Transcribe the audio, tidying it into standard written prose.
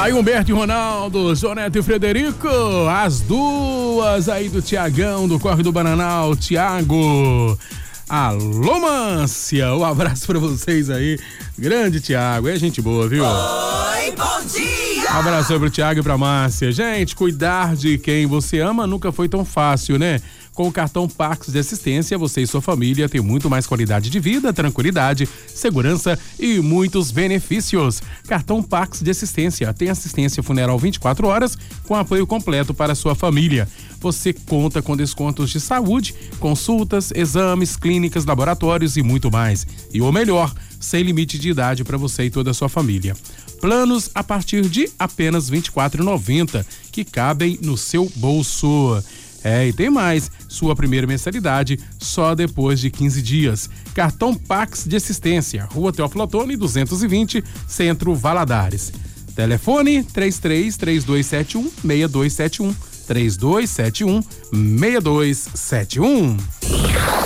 Aí Humberto e Ronaldo, Joneto e Frederico, as duas aí do Tiagão, do Corre do Bananal, Tiago. Alô, Mância, um abraço pra vocês aí, grande Tiago, é gente boa, viu? Oi, bom dia! Um abraço pro Tiago e pra Márcia. Gente, cuidar de quem você ama nunca foi tão fácil, né? Com o cartão Pax de Assistência, você e sua família têm muito mais qualidade de vida, tranquilidade, segurança e muitos benefícios. Cartão Pax de Assistência tem assistência funeral 24 horas com apoio completo para a sua família. Você conta com descontos de saúde, consultas, exames, clínicas, laboratórios e muito mais. E o melhor, sem limite de idade para você e toda a sua família. Planos a partir de apenas R$ 24,90 que cabem no seu bolso. E tem mais, sua primeira mensalidade só depois de 15 dias. Cartão Pax de Assistência, Rua Teófilo Otoni, 220, Centro Valadares. Telefone 33-3271-6271, 3271-6271.